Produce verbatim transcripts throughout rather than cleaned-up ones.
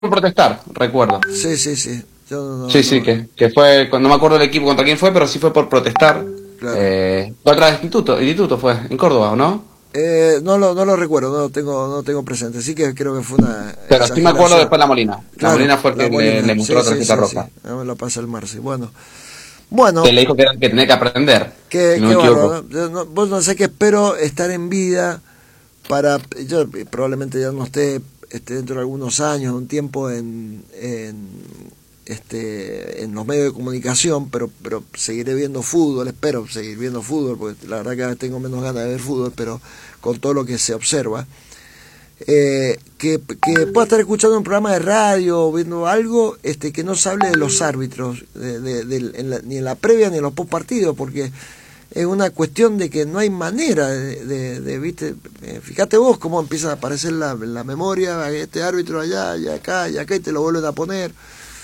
por protestar, recuerdo. Sí, sí, sí. Yo no, Sí, no, sí, no. que, que fue, no me acuerdo el equipo contra quién fue, pero sí fue por protestar. Claro. Eh, contra el instituto, el instituto fue, en Córdoba, ¿o no? Eh, no lo no lo recuerdo, no lo tengo no lo tengo presente. Sí que creo que fue una Pero sí me acuerdo exageración. después la Molina. La Claro, Molina fue el la que le, Molina. le Sí, mostró sí, tarjeta sí, sí. roja. No me lo pasa el Marci. Bueno. Bueno, Que le dijo que, que tenía que aprender, qué, si no qué me equivoco. bárbaro. ¿No? Yo no- vos no sé qué espero estar en vida para yo probablemente ya no esté, esté dentro de algunos años, un tiempo en, en este en los medios de comunicación, pero pero seguiré viendo fútbol, espero seguir viendo fútbol, porque la verdad que ahora tengo menos ganas de ver fútbol, pero con todo lo que se observa, eh, que, que pueda estar escuchando un programa de radio o viendo algo este que no se hable de los árbitros, de, de, de, en la, ni en la previa ni en los post partidos, porque es una cuestión de que no hay manera de, de, de viste, eh, fíjate vos cómo empieza a aparecer la, la memoria, este árbitro allá y acá y acá y te lo vuelven a poner.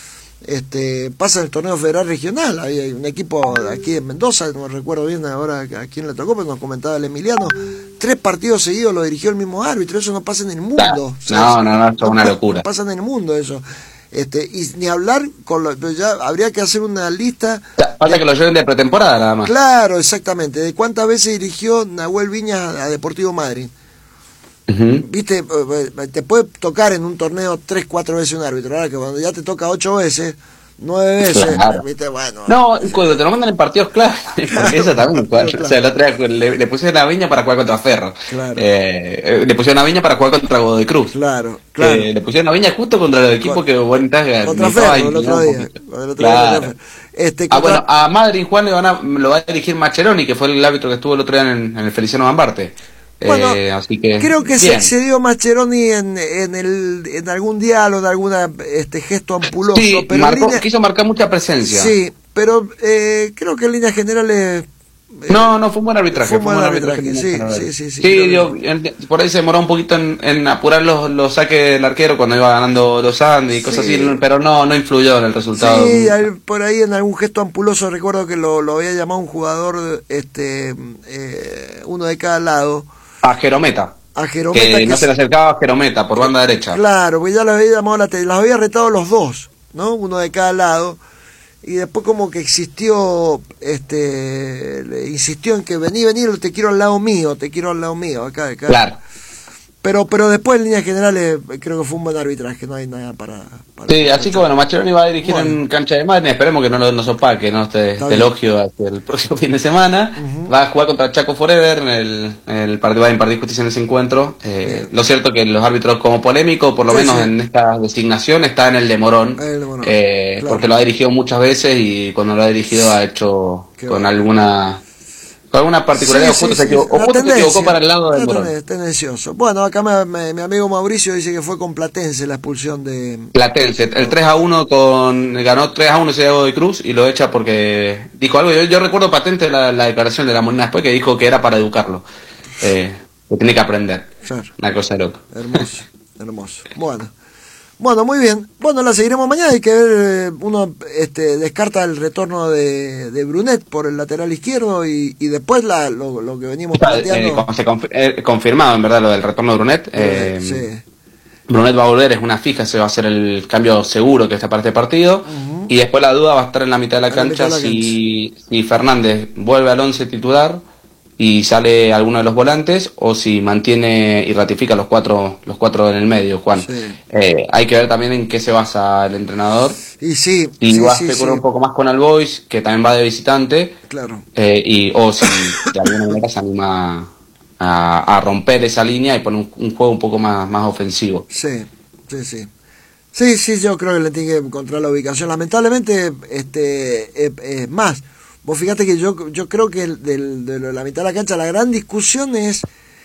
Este, pasa en el torneo federal regional, hay un equipo aquí en Mendoza, no recuerdo bien ahora a quién le tocó, pero nos comentaba el Emiliano, tres partidos seguidos lo dirigió el mismo árbitro, eso no pasa en el mundo. No, no, no, esto es una no, locura. No pasa en el mundo eso. Este, y ni hablar con lo, ya habría que hacer una lista. Falta de, que lo lleven de pretemporada nada más. Claro, exactamente, de cuántas veces dirigió Nahuel Viñas a Deportivo Madryn. Uh-huh. Viste, te puede tocar en un torneo tres, cuatro veces un árbitro, ahora que cuando ya te toca ocho veces, nueve veces, claro. viste, bueno. No, cuando te lo mandan en partidos clave, porque eso también, claro, claro. O sea, la otra le, le pusieron a Viña para jugar contra Ferro, claro. eh, le pusieron a Viña para jugar contra Godoy Cruz, claro, claro. Eh, le pusieron a Viña justo contra el equipo Con, que Buentas contra Ferro, el otro día, el otro claro. día este, contra... Ah, bueno, a Madrid Juan le van a, lo va a dirigir Mascheroni, que fue el árbitro que estuvo el otro día en, en el Feliciano Bambarte. Bueno, eh, así que, creo que bien. se excedió Mascheroni en, en, el, en algún diálogo, en algún este, gesto ampuloso. Sí, pero marcó, línea, quiso marcar mucha presencia. Sí, pero eh, creo que en líneas generales... Eh, no, no, fue un buen arbitraje. Fue un buen, buen arbitraje, arbitraje sí, sí, sí, sí. Sí, yo, por ahí se demoró un poquito en, en apurar los, los saques del arquero cuando iba ganando los Andes y cosas sí. así, pero no no influyó en el resultado. Sí, por ahí en algún gesto ampuloso recuerdo que lo, lo había llamado un jugador, este eh, uno de cada lado. A Jerometa. A Jerometa. Que, que no se le acercaba a Jerometa por banda derecha. Claro, porque ya los había llamado la atención, los había retado los dos, ¿no? Uno de cada lado. Y después como que existió, este, le insistió en que vení, vení, te quiero al lado mío, te quiero al lado mío, acá, acá. Claro. Pero pero después en líneas generales creo que fue un buen arbitraje, no hay nada para... para sí, así que bueno, Mascheroni va a dirigir bueno. en cancha de Madrid, esperemos que no lo nos opaque, ¿no? Este, este elogio hacia el próximo fin de semana. Uh-huh. Va a jugar contra Chaco Forever en el, el partido, va a impartir justicia en ese encuentro. Eh, lo cierto que los árbitros como polémico, por lo sí, menos sí. en esta designación, está en el de Morón, el de Morón. Eh, claro. Porque lo ha dirigido muchas veces y cuando lo ha dirigido ha hecho Qué con bueno. alguna... Con alguna particularidad, sí, o justo, sí, se, equivocó, sí. o justo se equivocó para el lado del Morón. Tendencioso. Bueno, acá me, me, mi amigo Mauricio dice que fue con Platense la expulsión de... Platense, el tres a uno con ganó tres a uno ese de Cruz y lo echa porque dijo algo. Yo, yo recuerdo patente la, la declaración de la Molina después que dijo que era para educarlo. Eh, que tenía que aprender. Claro. Una cosa loca. Hermoso, hermoso. Bueno. Bueno, muy bien. Bueno, la seguiremos mañana. Hay que ver, uno este, descarta el retorno de, de Brunet por el lateral izquierdo y, y después la, lo, lo que venimos planteando. Eh, se conf eh, confirmado, en verdad, lo del retorno de Brunet. Eh, sí. Brunet va a volver, es una fija, se va a hacer el cambio seguro que está para este partido. Uh-huh. Y después la duda va a estar en la mitad de la, cancha, de la si, cancha si Fernández vuelve al once titular y sale alguno de los volantes o si mantiene y ratifica los cuatro los cuatro en el medio, Juan. Sí. Eh, hay que ver también en qué se basa el entrenador. Y sí, y sí, va a sí, especular sí. un poco más con el Boys, que también va de visitante. Claro. Eh, y o si de alguna manera se anima a, a romper esa línea y poner un, un juego un poco más, más ofensivo. Sí, sí, sí. Sí, sí, yo creo que le tiene que encontrar la ubicación. Lamentablemente, este es eh, eh, más. Vos fíjate que yo yo creo que el, del, de la mitad de la cancha la gran discusión es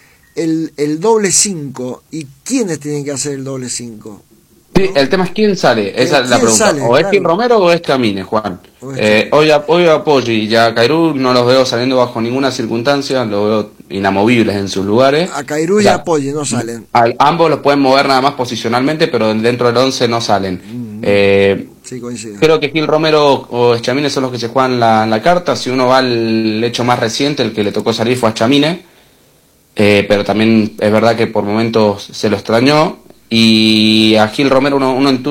el, el doble cinco y quiénes tienen que hacer el doble cinco. Sí, el tema es quién sale, esa es la pregunta. Sale, o claro. es Kim Romero o es Camine, Juan. Es eh, hoy, hoy a Poggi y a Cairú no los veo saliendo bajo ninguna circunstancia, los veo inamovibles en sus lugares. A Cairú y o sea, a Poggi no salen. A, ambos los pueden mover nada más posicionalmente, pero dentro del once no salen. Mm-hmm. eh, sí, coincido. Creo que Gil Romero o Schamine son los que se juegan la, la carta. Si uno va al hecho más reciente, el que le tocó salir fue a Schamine, eh, pero también es verdad que por momentos se lo extrañó. y a Gil Romero uno, uno en